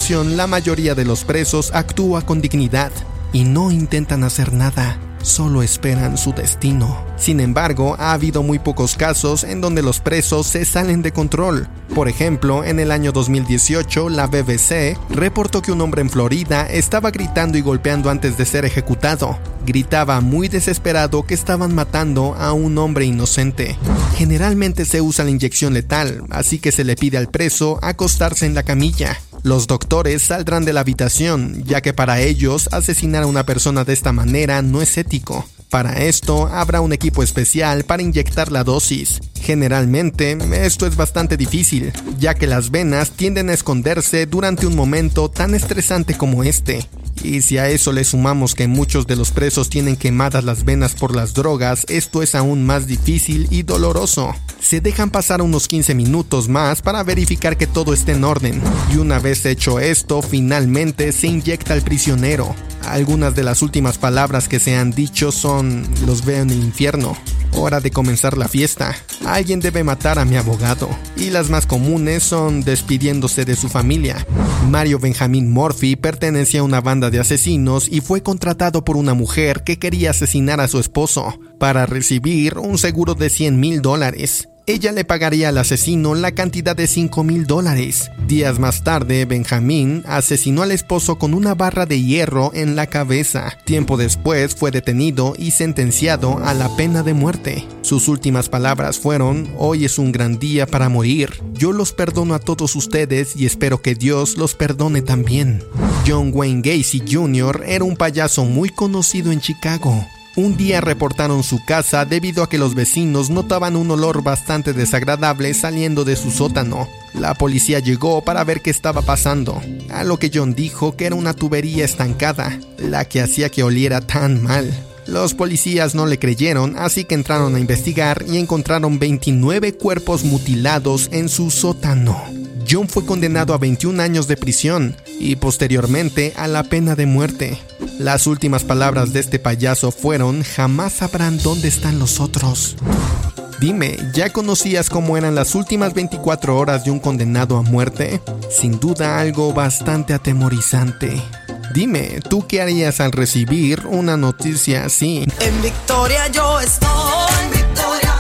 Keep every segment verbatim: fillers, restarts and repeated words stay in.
conclusión, la mayoría de los presos actúa con dignidad y no intentan hacer nada, solo esperan su destino. Sin embargo, ha habido muy pocos casos en donde los presos se salen de control. Por ejemplo, en el año dos mil dieciocho, la B B C reportó que un hombre en Florida estaba gritando y golpeando antes de ser ejecutado. Gritaba muy desesperado que estaban matando a un hombre inocente. Generalmente se usa la inyección letal, así que se le pide al preso acostarse en la camilla. Los doctores saldrán de la habitación, ya que para ellos asesinar a una persona de esta manera no es ético. Para esto habrá un equipo especial para inyectar la dosis. Generalmente esto es bastante difícil, ya que las venas tienden a esconderse durante un momento tan estresante como este. Y si a eso le sumamos que muchos de los presos tienen quemadas las venas por las drogas, esto es aún más difícil y doloroso. Se dejan pasar unos quince minutos más para verificar que todo esté en orden, y una vez hecho esto, finalmente se inyecta al prisionero. Algunas de las últimas palabras que se han dicho son: los veo en el infierno, hora de comenzar la fiesta, alguien debe matar a mi abogado. Y las más comunes son despidiéndose de su familia. Mario Benjamin Murphy pertenecía a una banda de asesinos y fue contratado por una mujer que quería asesinar a su esposo para recibir un seguro de cien mil dólares. Ella le pagaría al asesino la cantidad de cinco mil dólares. Días más tarde, Benjamin asesinó al esposo con una barra de hierro en la cabeza. Tiempo después fue detenido y sentenciado a la pena de muerte. Sus últimas palabras fueron: hoy es un gran día para morir. Yo los perdono a todos ustedes y espero que Dios los perdone también. John Wayne Gacy junior era un payaso muy conocido en Chicago. Un día reportaron su casa debido a que los vecinos notaban un olor bastante desagradable saliendo de su sótano. La policía llegó para ver qué estaba pasando, a lo que John dijo que era una tubería estancada, la que hacía que oliera tan mal. Los policías no le creyeron, así que entraron a investigar y encontraron veintinueve cuerpos mutilados en su sótano. John fue condenado a veintiún años de prisión y posteriormente a la pena de muerte. Las últimas palabras de este payaso fueron: jamás sabrán dónde están los otros. Dime, ¿ya conocías cómo eran las últimas veinticuatro horas de un condenado a muerte? Sin duda algo bastante atemorizante. Dime, ¿tú qué harías al recibir una noticia así? En Victoria yo estoy, en Victoria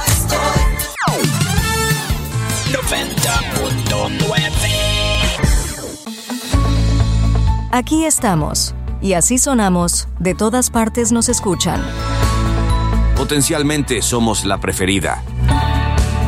estoy. noventa punto nueve. Aquí estamos, y así sonamos, de todas partes nos escuchan. Potencialmente somos la preferida.